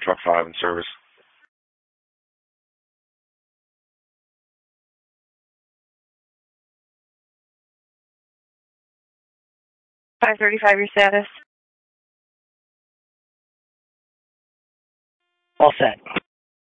Truck 5 in service. 535, your status? All set.